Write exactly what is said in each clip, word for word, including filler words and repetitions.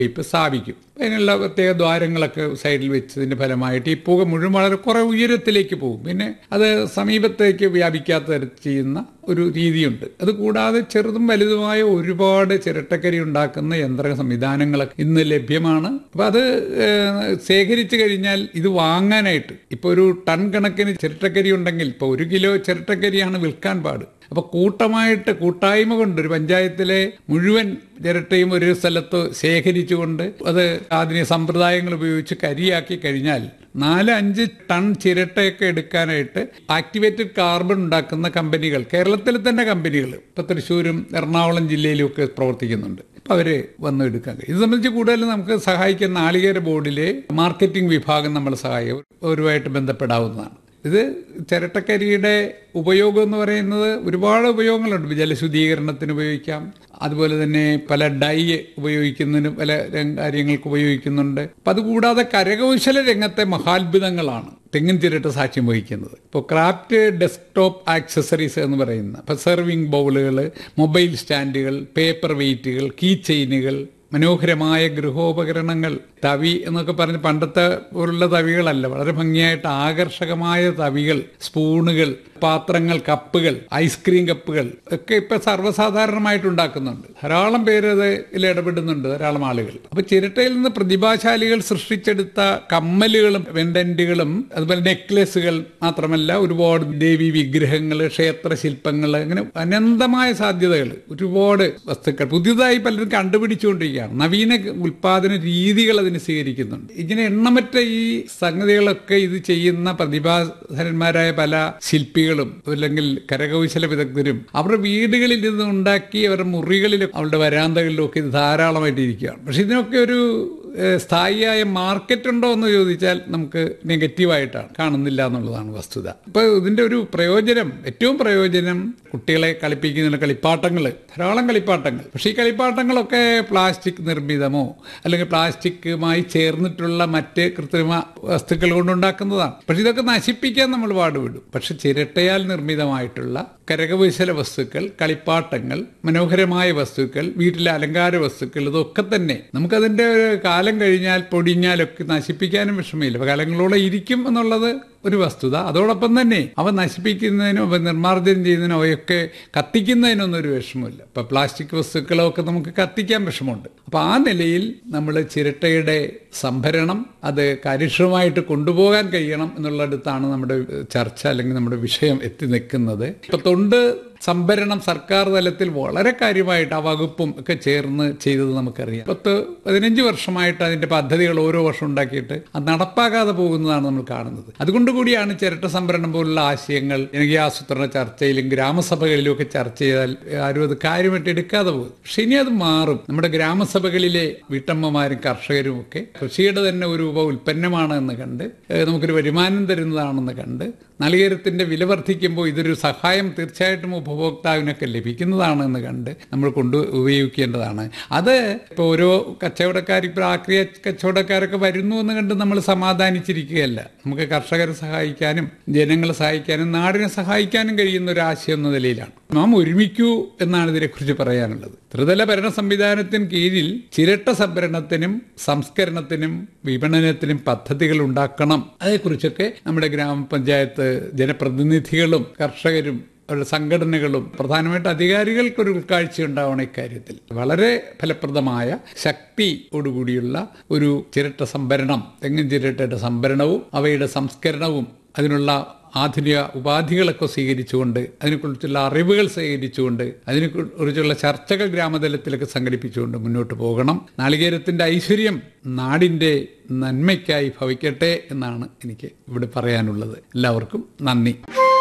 ഇപ്പം സ്ഥാപിക്കും. അതിനുള്ള പ്രത്യേക ദ്വാരങ്ങളൊക്കെ സൈഡിൽ വെച്ചതിന്റെ ഫലമായിട്ട് ഈ പുക മുഴുവൻ വളരെ കുറെ ഉയരത്തിലേക്ക് പോകും. പിന്നെ അത് സമീപത്തേക്ക് വ്യാപിക്കാത്ത തരത്തിൽ ചെയ്യുന്ന ഒരു രീതിയുണ്ട്. അത് കൂടാതെ ചെറുതും വലുതുമായ ഒരുപാട് ചിരട്ടക്കരി ഉണ്ടാക്കുന്ന യന്ത്ര സംവിധാനങ്ങളൊക്കെ ഇന്ന് ലഭ്യമാണ്. അപ്പം അത് ശേഖരിച്ചു കഴിഞ്ഞാൽ ഇത് വാങ്ങാനായിട്ട് ഇപ്പോൾ ഒരു ടൺ കണക്കിന് ചിരട്ടക്കരി ഉണ്ടെങ്കിൽ ഇപ്പോൾ ഒരു കിലോ ചിരട്ടക്കരിയാണ് വിൽക്കാൻ പാട്. അപ്പൊ കൂട്ടമായിട്ട് കൂട്ടായ്മ കൊണ്ട് ഒരു പഞ്ചായത്തിലെ മുഴുവൻ ചിരട്ടയും ഒരു സ്ഥലത്ത് ശേഖരിച്ചുകൊണ്ട് അത് ആധുനിക സമ്പ്രദായങ്ങൾ ഉപയോഗിച്ച് കരിയാക്കി കഴിഞ്ഞാൽ നാല് അഞ്ച് ടൺ ചിരട്ടയൊക്കെ എടുക്കാനായിട്ട് ആക്ടിവേറ്റഡ് കാർബൺ ഉണ്ടാക്കുന്ന കമ്പനികൾ, കേരളത്തിലെ തന്നെ കമ്പനികൾ ഇപ്പൊ തൃശ്ശൂരും എറണാകുളം ജില്ലയിലും ഒക്കെ പ്രവർത്തിക്കുന്നുണ്ട്. അപ്പൊ അവര് വന്ന് എടുക്കാൻ കഴിയും. ഇത് സംബന്ധിച്ച് കൂടുതലും നമുക്ക് സഹായിക്കുന്ന നാളികേര ബോർഡിലെ മാർക്കറ്റിംഗ് വിഭാഗം നമ്മൾ സഹായിക്കും, അവരുമായിട്ട് ബന്ധപ്പെടാവുന്നതാണ്. ഇത് ചിരട്ടക്കരിയുടെ ഉപയോഗം എന്ന് പറയുന്നത് ഒരുപാട് ഉപയോഗങ്ങളുണ്ട്. ജലശുദ്ധീകരണത്തിന് ഉപയോഗിക്കാം, അതുപോലെ തന്നെ പല ഡൈ ഉപയോഗിക്കുന്നതിന് പല കാര്യങ്ങൾക്ക് ഉപയോഗിക്കുന്നുണ്ട്. അപ്പം അതുകൂടാതെ കരകൗശല രംഗത്തെ മഹാത്ഭുതങ്ങളാണ് തെങ്ങിൻ ചിരട്ട സാക്ഷ്യം വഹിക്കുന്നത്. ഇപ്പോൾ ക്രാഫ്റ്റ് ഡെസ്ക്ടോപ്പ് ആക്സസറീസ് എന്ന് പറയുന്ന ഇപ്പോൾ സെർവിങ് ബൗളുകൾ, മൊബൈൽ സ്റ്റാൻഡുകൾ, പേപ്പർ വെയിറ്റുകൾ, കീ ചെയിനുകൾ, മനോഹരമായ ഗൃഹോപകരണങ്ങൾ, തവി എന്നൊക്കെ പറഞ്ഞ് പണ്ടത്തെ പോലുള്ള തവികളല്ല, വളരെ ഭംഗിയായിട്ട് ആകർഷകമായ തവികൾ, സ്പൂണുകൾ, പാത്രങ്ങൾ, കപ്പുകൾ, ഐസ്ക്രീം കപ്പുകൾ ഒക്കെ ഇപ്പൊ സർവ്വസാധാരണമായിട്ട് ഉണ്ടാക്കുന്നുണ്ട്. ധാരാളം പേര് അതിൽ ഇടപെടുന്നുണ്ട്, ധാരാളം ആളുകൾ. അപ്പൊ ചിരട്ടയിൽ നിന്ന് പ്രതിഭാശാലികൾ സൃഷ്ടിച്ചെടുത്ത കമ്മലുകളും പെൻഡന്റുകളും അതുപോലെ നെക്ലസുകൾ മാത്രമല്ല ഒരുപാട് ദേവി വിഗ്രഹങ്ങൾ, ക്ഷേത്ര ശില്പങ്ങൾ, അങ്ങനെ അനന്തമായ സാധ്യതകൾ, ഒരുപാട് വസ്തുക്കൾ പുതിയതായി പലരും കണ്ടുപിടിച്ചുകൊണ്ടിരിക്കുകയാണ്. നവീന ഉൽപാദന രീതികൾ അതിന് സ്വീകരിക്കുന്നുണ്ട്. ഇങ്ങനെ എണ്ണമറ്റ ഈ സംഗതികളൊക്കെ ഇത് ചെയ്യുന്ന പ്രതിഭാധനന്മാരായ പല ശില്പികളും അല്ലെങ്കിൽ കരകൗശല വിദഗ്ധരും അവരുടെ വീടുകളിൽ ഇത് ഉണ്ടാക്കി അവരുടെ മുറികളിലും അവരുടെ വരാന്തകളിലും ഒക്കെ ഇത് ധാരാളമായിട്ട് ഇരിക്കുകയാണ്. പക്ഷെ ഇതിനൊക്കെ ഒരു സ്ഥായിയായ മാർക്കറ്റ് ഉണ്ടോ എന്ന് ചോദിച്ചാൽ നമുക്ക് നെഗറ്റീവായിട്ടാണ് കാണുന്നില്ല എന്നുള്ളതാണ് വസ്തുത. ഇപ്പൊ ഇതിന്റെ ഒരു പ്രയോജനം, ഏറ്റവും പ്രയോജനം കുട്ടികളെ കളിപ്പിക്കുന്ന കളിപ്പാട്ടങ്ങൾ, ധാരാളം കളിപ്പാട്ടങ്ങൾ. പക്ഷെ ഈ കളിപ്പാട്ടങ്ങളൊക്കെ പ്ലാസ്റ്റിക് നിർമ്മിതമോ അല്ലെങ്കിൽ പ്ലാസ്റ്റിക്കുമായി ചേർന്നിട്ടുള്ള മറ്റ് കൃത്രിമ വസ്തുക്കൾ കൊണ്ടുണ്ടാക്കുന്നതാണ്. പക്ഷെ ഇതൊക്കെ നശിപ്പിക്കാൻ നമ്മൾ പാടുപെടും. പക്ഷെ ചിരട്ടയാൽ നിർമ്മിതമായിട്ടുള്ള കരകൗശല വസ്തുക്കൾ, കളിപ്പാട്ടങ്ങൾ, മനോഹരമായ വസ്തുക്കൾ, വീട്ടിലെ അലങ്കാര വസ്തുക്കൾ, ഇതൊക്കെ തന്നെ നമുക്കതിന്റെ കാലം കഴിഞ്ഞാൽ പൊടിഞ്ഞാലൊക്കെ നശിപ്പിക്കാനും വിഷമമില്ല. കാലങ്ങളോടെ ഇരിക്കും എന്നുള്ളത് ഒരു വസ്തുത. അതോടൊപ്പം തന്നെ അവ നശിപ്പിക്കുന്നതിനോ അവ നിർമ്മാർജ്ജനം ചെയ്യുന്നതിനോ അവയൊക്കെ കത്തിക്കുന്നതിനൊന്നും ഒരു വിഷമമില്ല. ഇപ്പൊ പ്ലാസ്റ്റിക് വസ്തുക്കളൊക്കെ നമുക്ക് കത്തിക്കാൻ വിഷമമുണ്ട്. അപ്പൊ ആ നിലയിൽ നമ്മൾ ചിരട്ടയുടെ സംഭരണം അത് കാര്യക്ഷമമായിട്ട് കൊണ്ടുപോകാൻ കഴിയണം എന്നുള്ളടത്താണ് നമ്മുടെ ചർച്ച അല്ലെങ്കിൽ നമ്മുടെ വിഷയം എത്തി നിൽക്കുന്നത്. ഇപ്പൊ തൊണ്ട് സംഭരണം സർക്കാർ തലത്തിൽ വളരെ കാര്യമായിട്ട് ആ വകുപ്പും ഒക്കെ ചേർന്ന് ചെയ്തത് നമുക്കറിയാം. പത്ത് പതിനഞ്ച് വർഷമായിട്ട് അതിന്റെ പദ്ധതികൾ ഓരോ വർഷം ഉണ്ടാക്കിയിട്ട് അത് നടപ്പാക്കാതെ പോകുന്നതാണ് നമ്മൾ കാണുന്നത്. അതുകൊണ്ടുകൂടിയാണ് ചിരട്ട സംഭരണം പോലുള്ള ആശയങ്ങൾ ജനകീയാസൂത്രണ ചർച്ചയിലും ഗ്രാമസഭകളിലും ഒക്കെ ചർച്ച ചെയ്താൽ ആരും അത് കാര്യമായിട്ട് എടുക്കാതെ പോകും. പക്ഷെ ഇനി അത് മാറും. നമ്മുടെ ഗ്രാമസഭകളിലെ വീട്ടമ്മമാരും കർഷകരും ഒക്കെ കൃഷിയുടെ തന്നെ ഒരു ഉപ ഉൽപ്പന്നമാണ് എന്ന് കണ്ട്, നമുക്കൊരു വരുമാനം തരുന്നതാണെന്ന് കണ്ട്, നാളികേരത്തിന്റെ വില വർദ്ധിക്കുമ്പോൾ ഇതൊരു സഹായം തീർച്ചയായിട്ടും ഉപഭോക്താവിനൊക്കെ ലഭിക്കുന്നതാണെന്ന് കണ്ട് നമ്മൾ കൊണ്ട് ഉപയോഗിക്കേണ്ടതാണ്. അത് ഇപ്പോൾ ഓരോ കച്ചവടക്കാർ, ഇപ്പോൾ ആക്രിയ കച്ചവടക്കാരൊക്കെ വരുന്നു എന്ന് കണ്ട് നമ്മൾ സമാധാനിച്ചിരിക്കുകയല്ല. നമുക്ക് കർഷകരെ സഹായിക്കാനും ജനങ്ങളെ സഹായിക്കാനും നാടിനെ സഹായിക്കാനും കഴിയുന്ന ഒരു ആശയം എന്ന നിലയിലാണ് നാം ഒരുമിക്കൂ എന്നാണ് ഇതിനെക്കുറിച്ച് പറയാനുള്ളത്. ത്രിതല ഭരണ സംവിധാനത്തിന് കീഴിൽ ചിരട്ട സംഭരണത്തിനും സംസ്കരണത്തിനും വിപണനത്തിനും പദ്ധതികൾ ഉണ്ടാക്കണം. അതേക്കുറിച്ചൊക്കെ നമ്മുടെ ഗ്രാമപഞ്ചായത്ത് ജനപ്രതിനിധികളും കർഷകരും അവരുടെ സംഘടനകളും പ്രധാനമായിട്ട് അധികാരികൾക്കൊരു ഉൾക്കാഴ്ച ഉണ്ടാവണം ഇക്കാര്യത്തിൽ. വളരെ ഫലപ്രദമായ ശക്തിയോടുകൂടിയുള്ള ഒരു ചിരട്ട സംഭരണം, തെങ്ങിൻ ചിരട്ടയുടെ സംഭരണവും അവയുടെ സംസ്കരണവും അതിനുള്ള ആധുനിക ഉപാധികളൊക്കെ സ്വീകരിച്ചുകൊണ്ട് അതിനെക്കുറിച്ചുള്ള അറിവുകൾ സ്വീകരിച്ചുകൊണ്ട് അതിനെക്കുറിച്ചുള്ള ചർച്ചകൾ ഗ്രാമതലത്തിലൊക്കെ സംഘടിപ്പിച്ചുകൊണ്ട് മുന്നോട്ട് പോകണം. നാളികേരത്തിന്റെ ഐശ്വര്യം നാടിന്റെ നന്മയ്ക്കായി ഭവിക്കട്ടെ എന്നാണ് എനിക്ക് ഇവിടെ പറയാനുള്ളത്. എല്ലാവർക്കും നന്ദി.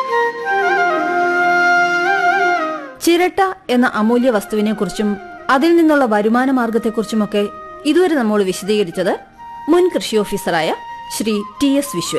ചിരട്ട എന്ന അമൂല്യ വസ്തുവിനെ കുറിച്ചും അതിൽ നിന്നുള്ള വരുമാന മാർഗത്തെക്കുറിച്ചുമൊക്കെ ഇതുവരെ നമ്മോട് വിശദീകരിച്ചത് മുൻ കൃഷി ഓഫീസറായ ശ്രീ ടി എസ് വിശ്വൻ.